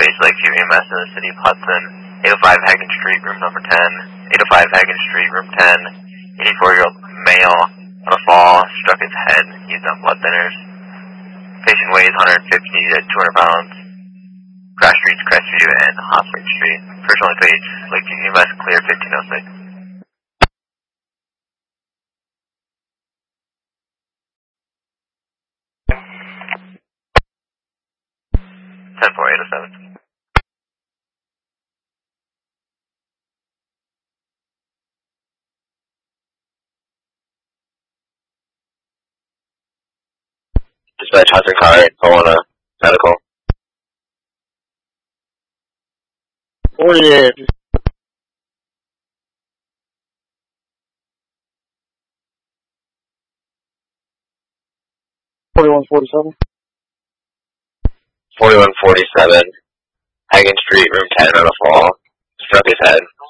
Page Lakeview EMS in the city of Hudson, 805 Hagen Street, room number 10, 805 Hagen Street, room 10, 84-year-old male on a fall, struck his head, used on blood thinners. Patient weighs 150 to 200 pounds. Crash Streets, Crestview, and Hoffman Street. First only Page Lakeview EMS clear 1506. 10-4-807. Dispatch Hudson Car, Kelowna, medical. 48. 4147. 4147, Hagen Street, room 10 on a fall, struck his head.